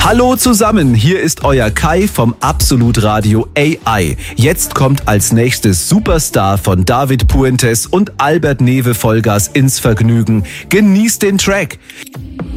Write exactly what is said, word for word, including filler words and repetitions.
Hallo zusammen, hier ist euer Kai vom Absolut Radio A I. Jetzt kommt als nächstes Superstar von David Puentes und Albert Newe Vollgas ins Vergnügen. Genießt den Track.